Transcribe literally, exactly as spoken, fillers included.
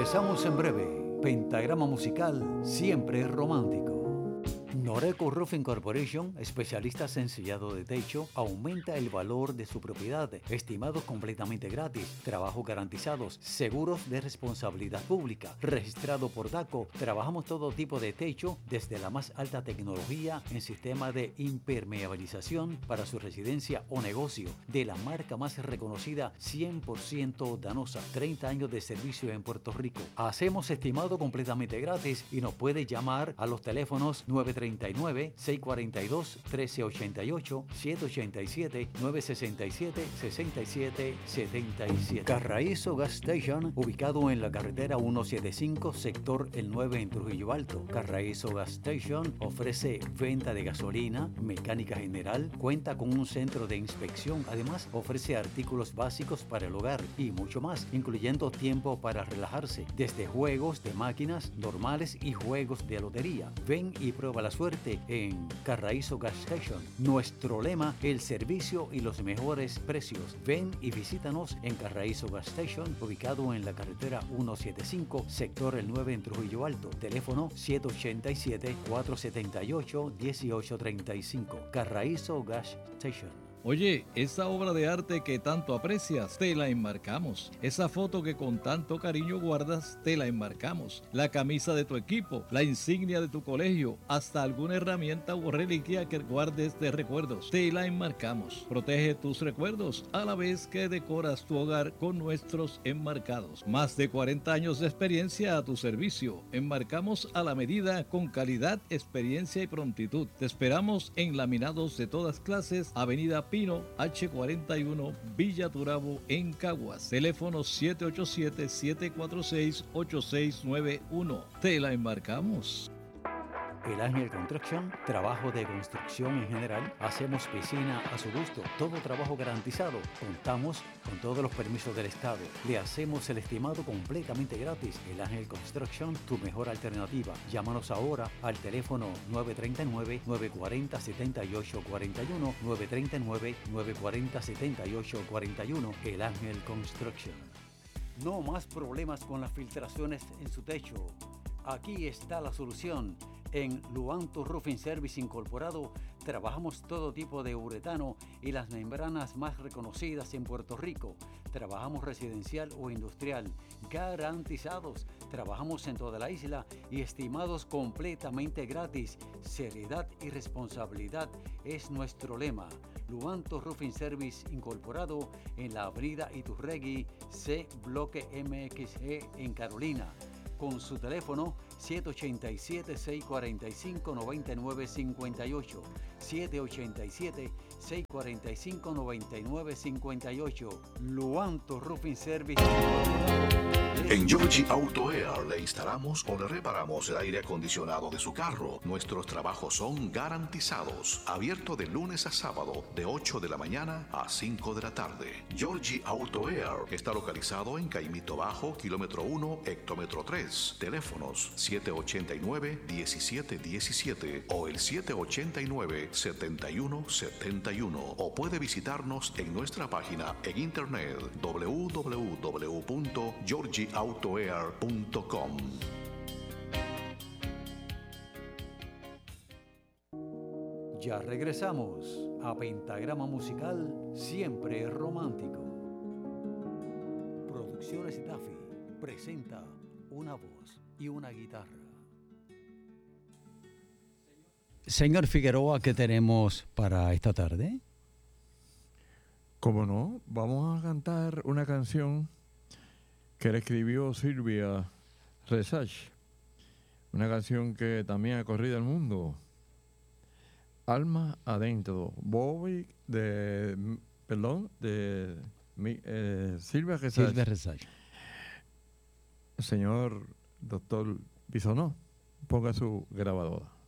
Regresamos en breve. Pentagrama musical siempre romántico. Noreco Roofing Corporation, especialistas en sellado de techo, aumenta el valor de su propiedad, estimados completamente gratis, trabajos garantizados, seguros de responsabilidad pública, registrado por DACO. Trabajamos todo tipo de techo, desde la más alta tecnología en sistema de impermeabilización para su residencia o negocio, de la marca más reconocida, cien por ciento Danosa, treinta años de servicio en Puerto Rico. Hacemos estimado completamente gratis y nos puede llamar a los teléfonos nueve tres nueve, seis cuatro dos, uno tres ocho ocho, siete ocho siete, nueve seis siete, seis siete siete siete. Carraízo Gas Station, ubicado en la carretera ciento setenta y cinco, sector El nueve en Trujillo Alto. Carraízo Gas Station ofrece venta de gasolina, mecánica general, cuenta con un centro de inspección, además ofrece artículos básicos para el hogar y mucho más, incluyendo tiempo para relajarse, desde juegos de máquinas normales y juegos de lotería. Ven y prueba la suerte en Carraízo Gas Station. Nuestro lema, el servicio y los mejores precios. Ven y visítanos en Carraízo Gas Station, ubicado en la carretera ciento setenta y cinco, sector El nueve en Trujillo Alto. Teléfono siete ocho siete, cuatro siete ocho, uno ocho tres cinco. Carraízo Gas Station. Oye, esa obra de arte que tanto aprecias, te la enmarcamos. Esa foto que con tanto cariño guardas, te la enmarcamos. La camisa de tu equipo, la insignia de tu colegio, hasta alguna herramienta o reliquia que guardes de recuerdos, te la enmarcamos. Protege tus recuerdos a la vez que decoras tu hogar con nuestros enmarcados. Más de cuarenta años de experiencia a tu servicio. Enmarcamos a la medida, con calidad, experiencia y prontitud. Te esperamos en laminados de todas clases, Avenida Pino, H cuarenta y uno, Villa Turabo, en Caguas. Teléfono siete ocho siete, siete cuatro seis, ocho seis nueve uno. Te la embarcamos. El Ángel Construction, trabajo de construcción en general. Hacemos piscina a su gusto, todo trabajo garantizado. Contamos con todos los permisos del Estado. Le hacemos el estimado completamente gratis. El Ángel Construction, tu mejor alternativa. Llámanos ahora al teléfono nueve tres nueve, nueve cuatro cero, siete ocho cuatro uno, nueve tres nueve, nueve cuatro cero, siete ocho cuatro uno. El Ángel Construction. No más problemas con las filtraciones en su techo. Aquí está la solución. En Luanto Roofing Service Incorporado trabajamos todo tipo de uretano y las membranas más reconocidas en Puerto Rico. Trabajamos residencial o industrial, garantizados. Trabajamos en toda la isla y estimados completamente gratis. Seriedad y responsabilidad es nuestro lema. Luanto Roofing Service Incorporado en la avenida Iturregui, C, bloque M X G en Carolina. Con su teléfono siete ocho siete, seis cuatro cinco, nueve nueve cinco ocho, siete ocho siete, seis cuatro cinco, nueve nueve cinco ocho. Luanto Roofing Service. En Georgie Auto Air le instalamos o le reparamos el aire acondicionado de su carro. Nuestros trabajos son garantizados. Abierto de lunes a sábado, de ocho de la mañana a cinco de la tarde. Georgie Auto Air está localizado en Caimito Bajo, kilómetro uno, hectómetro tres. Teléfonos siete ocho nueve, uno siete uno siete o el siete ocho nueve, siete uno siete uno. O puede visitarnos en nuestra página en internet w w w punto georgie auto air punto com. Ya regresamos a Pentagrama Musical Siempre Romántico. Producciones Daffy presenta una voz y una guitarra. Señor Figueroa, ¿qué tenemos para esta tarde? Cómo no, vamos a cantar una canción que le escribió Silvia Resach, una canción que también ha corrido el mundo. Alma Adentro, Bobby de, perdón, de eh, Silvia Resach. Silvia Resach. Señor doctor Bisonó, ponga su grabadora.